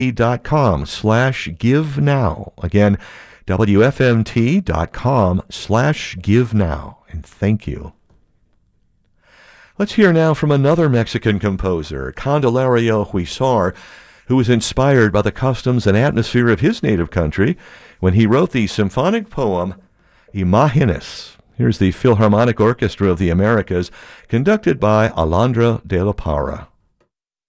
wfmt.com/give now. Again, wfmt.com/give now. And thank you. Let's hear now from another Mexican composer, Candelario Huizar, who was inspired by the customs and atmosphere of his native country when he wrote the symphonic poem Imágenes. Here's the Philharmonic Orchestra of the Americas, conducted by Alondra de la Parra.